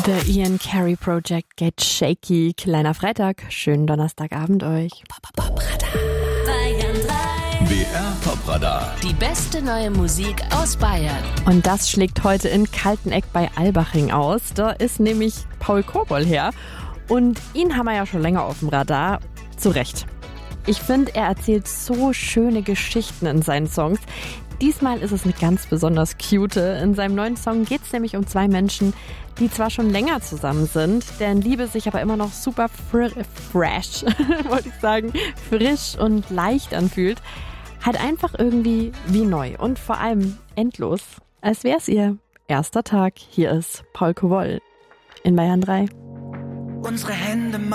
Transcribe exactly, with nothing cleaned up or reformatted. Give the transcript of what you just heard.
The Ian Carey Project Get Shaky. Kleiner Freitag. Schönen Donnerstagabend euch. B R Popradar. Die beste neue Musik aus Bayern. Und das schlägt heute in Kalteneck bei Albaching aus. Da ist nämlich Paul Koboll her. Und ihn haben wir ja schon länger auf dem Radar. Zu Recht. Ich finde, er erzählt so schöne Geschichten in seinen Songs. Diesmal ist es eine ganz besonders cute. In seinem neuen Song geht es nämlich um zwei Menschen, die zwar schon länger zusammen sind, deren Liebe sich aber immer noch super fr- fresh, wollte ich sagen, frisch und leicht anfühlt. Halt einfach irgendwie wie neu und vor allem endlos, als wäre es ihr erster Tag. Hier ist Paul Koboll in Bayern drei. Unsere Hände